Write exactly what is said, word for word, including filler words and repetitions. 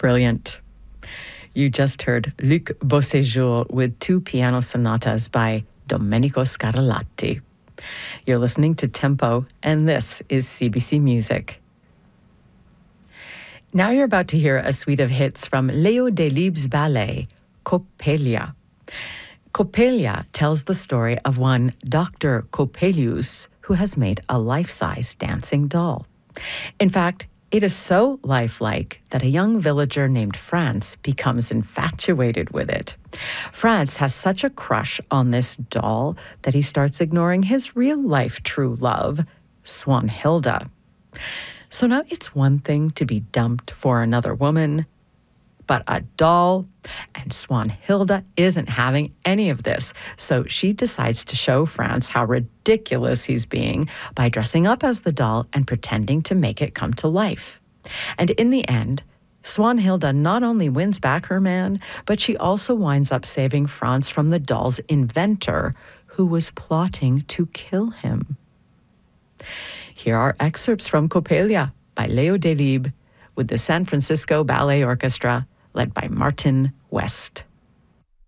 Brilliant. You just heard Luc Beauséjour with two piano sonatas by Domenico Scarlatti. You're listening to Tempo, and this is C B C Music. Now you're about to hear a suite of hits from Leo Delibes' ballet, Coppelia. Coppelia tells the story of one Doctor Coppelius who has made a life-size dancing doll. In fact, it is so lifelike that a young villager named Franz becomes infatuated with it. Franz has such a crush on this doll that he starts ignoring his real-life true love, Swanhilda. So now it's one thing to be dumped for another woman, but a doll, and Swanhilda isn't having any of this, so she decides to show Franz how ridiculous he's being by dressing up as the doll and pretending to make it come to life. And in the end, Swanhilda not only wins back her man, but she also winds up saving Franz from the doll's inventor, who was plotting to kill him. Here are excerpts from Coppelia by Leo Delibes with the San Francisco Ballet Orchestra, led by Martin West.